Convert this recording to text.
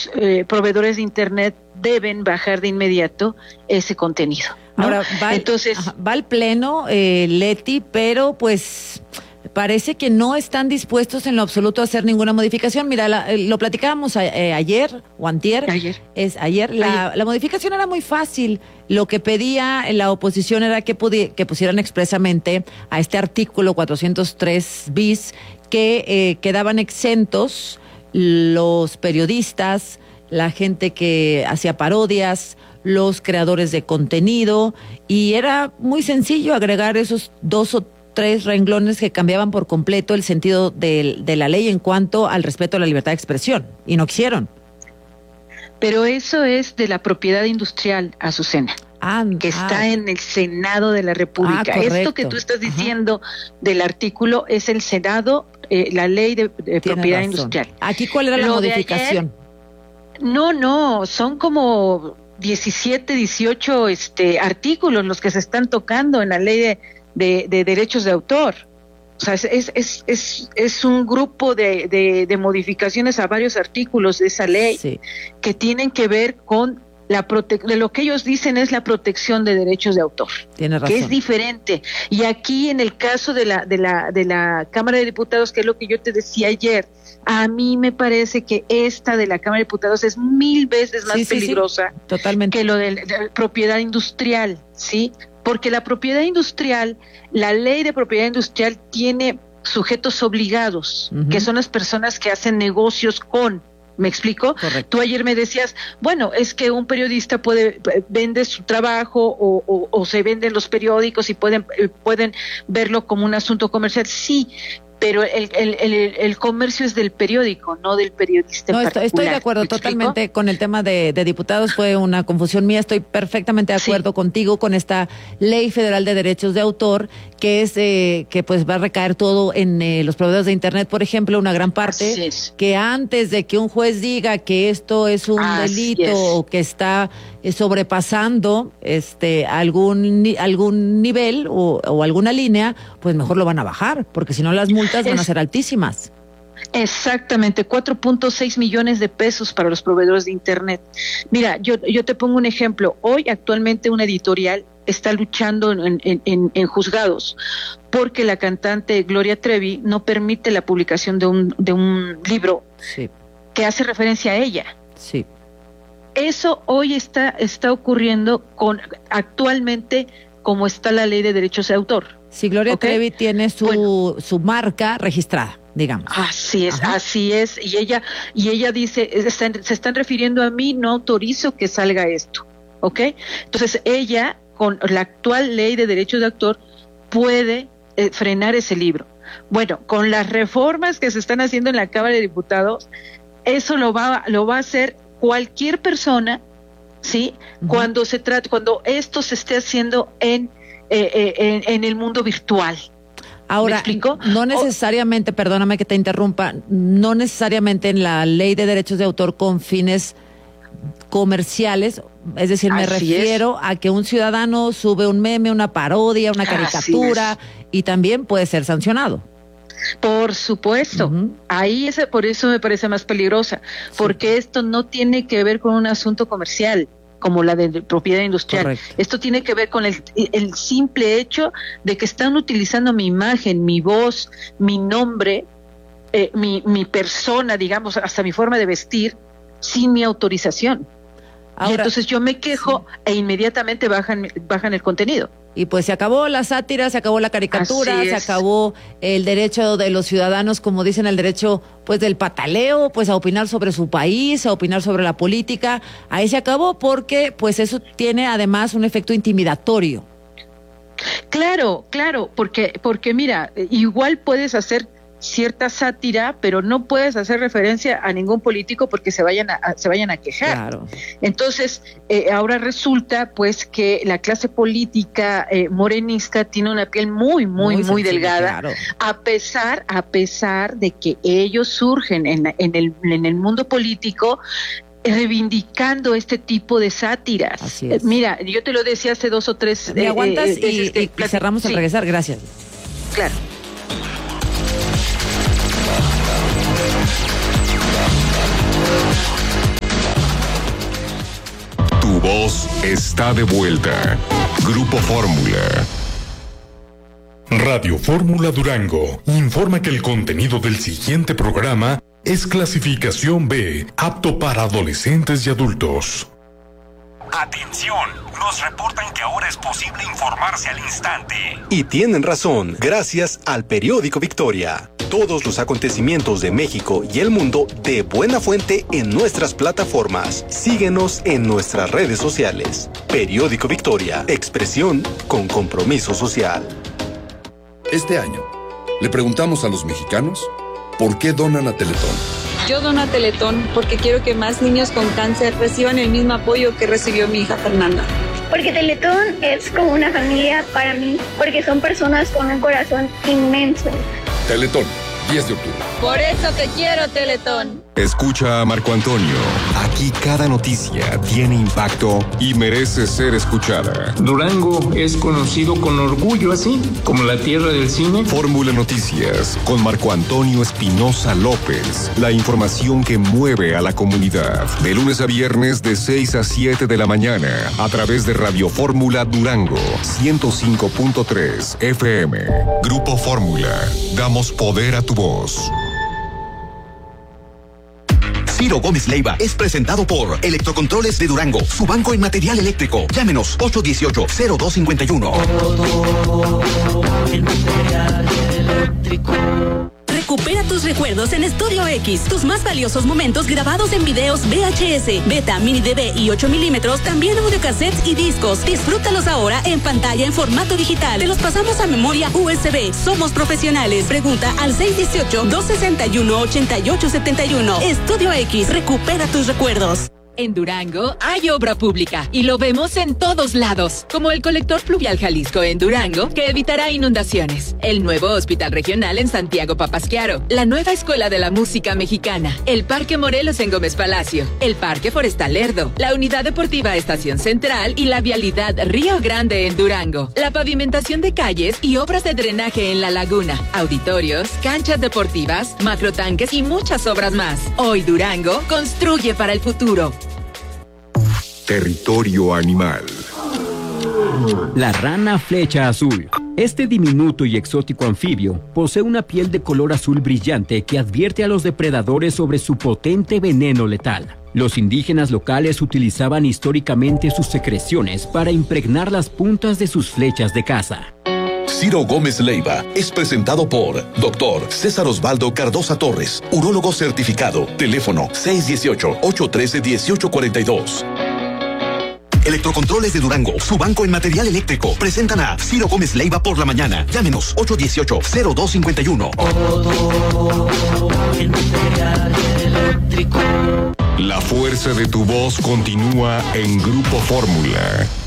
los proveedores de Internet deben bajar de inmediato ese contenido, ¿no? Ahora, Entonces, va al pleno, Leti, pero pues parece que no están dispuestos en lo absoluto a hacer ninguna modificación. Mira, lo platicábamos ayer o antier. Ayer. La modificación era muy fácil. Lo que pedía la oposición era que pusieran expresamente a este artículo 403 bis que quedaban exentos los periodistas, la gente que hacía parodias, los creadores de contenido, y era muy sencillo agregar esos 2 o 3 renglones que cambiaban por completo el sentido de la ley en cuanto al respeto a la libertad de expresión, y no quisieron. Pero eso es de la propiedad industrial, Azucena, que está en el Senado de la República. Esto que tú estás diciendo del artículo es el Senado, la ley de propiedad industrial. ¿Aquí cuál era la modificación? No, son como 17, 18 artículos los que se están tocando en la ley de derechos de autor. O sea, es un grupo de modificaciones a varios artículos de esa ley, sí, que tienen que ver con de lo que ellos dicen es la protección de derechos de autor. Tiene razón. Que es diferente. Y aquí en el caso de la Cámara de Diputados, que es lo que yo te decía ayer, a mí me parece que esta de la Cámara de Diputados es 1000 veces más peligrosa totalmente, que lo de la propiedad industrial, ¿sí? Porque la propiedad industrial, la ley de propiedad industrial tiene sujetos obligados, que son las personas que hacen negocios con. ¿Me explico? Correcto. Tú ayer me decías, bueno, es que un periodista vende su trabajo o se venden los periódicos y pueden verlo como un asunto comercial. Sí, pero el comercio es del periódico, no del periodista. No, estoy de acuerdo totalmente con el tema de diputados, fue una confusión mía, estoy perfectamente de acuerdo contigo con esta Ley Federal de Derechos de Autor, que es que pues va a recaer todo en los proveedores de Internet, por ejemplo, una gran parte, que antes de que un juez diga que esto es un delito o que está sobrepasando algún nivel o alguna línea, pues mejor lo van a bajar, porque si no las multas van a ser altísimas. Exactamente, 4.6 millones de pesos para los proveedores de Internet. Mira, yo te pongo un ejemplo. Hoy actualmente una editorial está luchando en juzgados porque la cantante Gloria Trevi no permite la publicación de un libro que hace referencia a ella. Sí. Eso hoy está ocurriendo actualmente como está la ley de derechos de autor. Si Gloria Trevi tiene su marca registrada, digamos. Así es. Y ella dice, se están refiriendo a mí, no autorizo que salga esto, ¿ok? Entonces ella, con la actual ley de derechos de autor, puede frenar ese libro. Bueno, con las reformas que se están haciendo en la Cámara de Diputados, eso lo va a hacer cualquier persona, ¿sí? Cuando esto se esté haciendo en el mundo virtual. Ahora, ¿me explico? No necesariamente, perdóname que te interrumpa, no necesariamente en la ley de derechos de autor con fines comerciales, es decir, me refiero a que un ciudadano sube un meme, una parodia, una caricatura, y también puede ser sancionado. Por supuesto, por eso me parece más peligrosa, porque esto no tiene que ver con un asunto comercial como la de propiedad industrial. Correcto. Esto tiene que ver con el simple hecho de que están utilizando mi imagen, mi voz, mi nombre, mi persona, digamos, hasta mi forma de vestir, sin mi autorización. Ahora, y entonces yo me quejo e inmediatamente bajan el contenido. Y pues se acabó la sátira, se acabó la caricatura, se acabó el derecho de los ciudadanos, como dicen, el derecho pues del pataleo, pues a opinar sobre su país, a opinar sobre la política. Ahí se acabó porque pues eso tiene además un efecto intimidatorio. Claro, porque mira, igual puedes hacer cierta sátira, pero no puedes hacer referencia a ningún político porque se vayan a quejar. Claro. Entonces, ahora resulta pues que la clase política morenista tiene una piel muy delgada, claro, a pesar de que ellos surgen en el mundo político reivindicando este tipo de sátiras. Así es. Mira, yo te lo decía hace 2 o 3 ¿Me aguantas y cerramos al regresar? Gracias. Claro. voz está de vuelta. Grupo Fórmula. Radio Fórmula Durango informa que el contenido del siguiente programa es clasificación B, apto para adolescentes y adultos. Atención, nos reportan que ahora es posible informarse al instante. Y tienen razón, gracias al periódico Victoria. Todos los acontecimientos de México y el mundo de buena fuente en nuestras plataformas. Síguenos en nuestras redes sociales. Periódico Victoria, expresión con compromiso social. Este año, le preguntamos a los mexicanos por qué donan a Teletón. Yo dono a Teletón porque quiero que más niños con cáncer reciban el mismo apoyo que recibió mi hija Fernanda. Porque Teletón es como una familia para mí, porque son personas con un corazón inmenso. Teletón, 10 de octubre. Por eso te quiero, Teletón. Escucha a Marco Antonio. Aquí cada noticia tiene impacto y merece ser escuchada. Durango es conocido con orgullo así, como la tierra del cine. Fórmula Noticias con Marco Antonio Espinosa López. La información que mueve a la comunidad. De lunes a viernes de 6 a 7 de la mañana a través de Radio Fórmula Durango 105.3 FM. Grupo Fórmula. Damos poder a tu voz. Ciro Gómez Leiva es presentado por Electrocontroles de Durango, su banco en material eléctrico. Llámenos 818-0251. Recupera tus recuerdos en Estudio X. Tus más valiosos momentos grabados en videos VHS, Beta, Mini DV y 8 milímetros, también audiocassettes y discos. Disfrútalos ahora en pantalla en formato digital. Te los pasamos a memoria USB. Somos profesionales. Pregunta al 618-261-8871. Estudio X. Recupera tus recuerdos. En Durango hay obra pública y lo vemos en todos lados, como el colector fluvial Jalisco en Durango, que evitará inundaciones, el nuevo hospital regional en Santiago Papasquiaro, la nueva escuela de la música mexicana, el Parque Morelos en Gómez Palacio, el Parque Forestal Lerdo, la unidad deportiva Estación Central y la vialidad Río Grande en Durango, la pavimentación de calles y obras de drenaje en la laguna, auditorios, canchas deportivas, macrotanques y muchas obras más. Hoy Durango construye para el futuro. Territorio animal. La rana flecha azul. Este diminuto y exótico anfibio posee una piel de color azul brillante que advierte a los depredadores sobre su potente veneno letal. Los indígenas locales utilizaban históricamente sus secreciones para impregnar las puntas de sus flechas de caza. Ciro Gómez Leiva es presentado por Dr. César Osvaldo Cardosa Torres, urólogo certificado. Teléfono 618-813-1842. Electrocontroles de Durango, su banco en material eléctrico. Presentan a Ciro Gómez Leiva por la mañana. Llámenos 818-0251. La fuerza de tu voz continúa en Grupo Fórmula.